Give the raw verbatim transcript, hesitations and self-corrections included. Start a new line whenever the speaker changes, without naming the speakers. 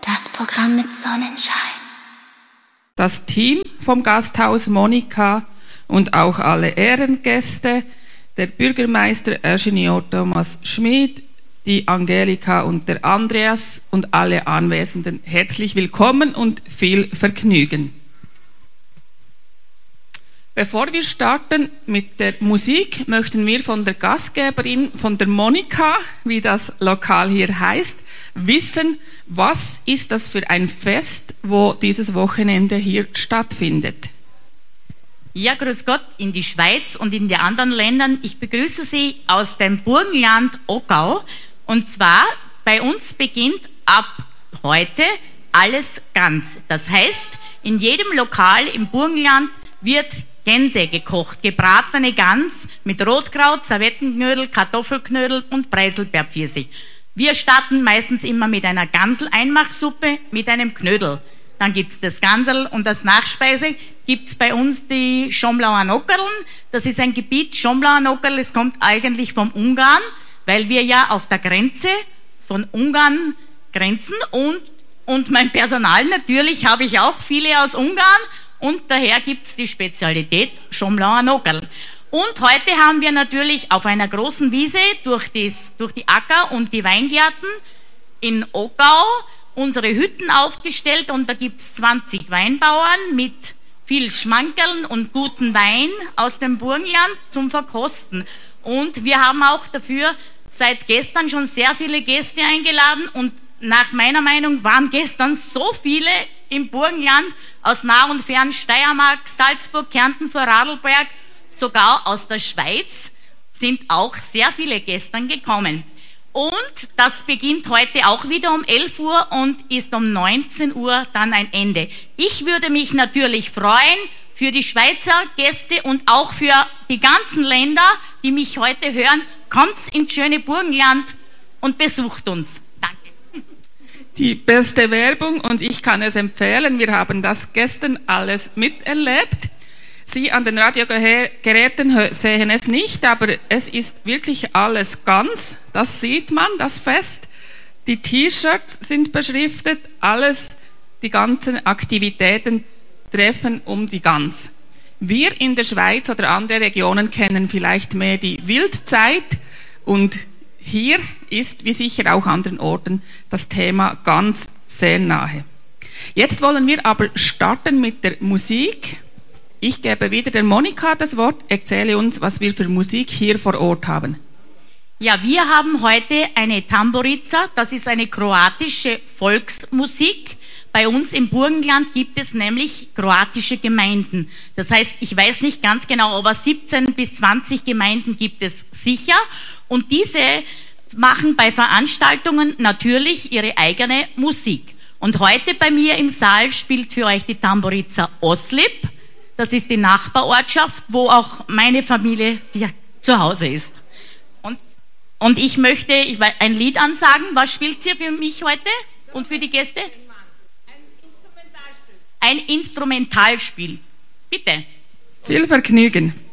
Das Programm mit Sonnenschein.
Das Team vom Gasthaus Monika und auch alle Ehrengäste, der Bürgermeister Ingenieur Thomas Schmid, die Angelika und der Andreas und alle Anwesenden herzlich willkommen und viel Vergnügen. Bevor wir starten mit der Musik, möchten wir von der Gastgeberin, von der Monika, wie das Lokal hier heißt, wissen, was ist das für ein Fest, wo dieses Wochenende hier stattfindet.
Ja, grüß Gott in die Schweiz und in die anderen Ländern. Ich begrüße Sie aus dem Burgenland Ockau. Und zwar, bei uns beginnt ab heute alles ganz. Das heißt, in jedem Lokal im Burgenland wird Gänse gekocht, gebratene Gans mit Rotkraut, Servettenknödel, Kartoffelknödel und Preiselbeerpfirsich. Wir starten meistens immer mit einer Gansel-Einmachsuppe mit einem Knödel. Dann gibt es das Gansel und als Nachspeise gibt es bei uns die Schomlauer Nockerln. Das ist ein Gebiet, Schomlauer Nockerl, es kommt eigentlich vom Ungarn, weil wir ja auf der Grenze von Ungarn grenzen und, und mein Personal natürlich habe ich auch viele aus Ungarn und daher gibt es die Spezialität Schomlauer Nockerl. Und heute haben wir natürlich auf einer großen Wiese durch, das, durch die Acker und die Weingärten in Ockau unsere Hütten aufgestellt und da gibt es zwanzig Weinbauern mit viel Schmankerln und guten Wein aus dem Burgenland zum Verkosten. Und wir haben auch dafür seit gestern schon sehr viele Gäste eingeladen und nach meiner Meinung waren gestern so viele im Burgenland aus nah und fern, Steiermark, Salzburg, Kärnten, Vorarlberg, sogar aus der Schweiz sind auch sehr viele gestern gekommen. Und das beginnt heute auch wieder um elf Uhr und ist um neunzehn Uhr dann ein Ende. Ich würde mich natürlich freuen für die Schweizer Gäste und auch für die ganzen Länder, die mich heute hören, kommt ins schöne Burgenland und besucht uns. Danke.
Die beste Werbung und ich kann es empfehlen, wir haben das gestern alles miterlebt. Sie an den Radiogeräten sehen es nicht, aber es ist wirklich alles ganz. Das sieht man, das Fest. Die T-Shirts sind beschriftet, alles, die ganzen Aktivitäten treffen um die Gans. Wir in der Schweiz oder andere Regionen kennen vielleicht mehr die Wildzeit und hier ist, wie sicher auch anderen Orten, das Thema Gans sehr nahe. Jetzt wollen wir aber starten mit der Musik. Ich gebe wieder der Monika das Wort. Erzähle uns, was wir für Musik hier vor Ort haben.
Ja, wir haben heute eine Tamburica. Das ist eine kroatische Volksmusik. Bei uns im Burgenland gibt es nämlich kroatische Gemeinden. Das heißt, ich weiß nicht ganz genau, aber siebzehn bis zwanzig Gemeinden gibt es sicher. Und diese machen bei Veranstaltungen natürlich ihre eigene Musik. Und heute bei mir im Saal spielt für euch die Tamburica Oslip. Das ist die Nachbarortschaft, wo auch meine Familie die zu Hause ist. Und, und ich möchte ich, ein Lied ansagen. Was spielt ihr für mich heute und für die Gäste? Ein Instrumentalspiel. Ein Instrumentalspiel. Bitte.
Viel Vergnügen.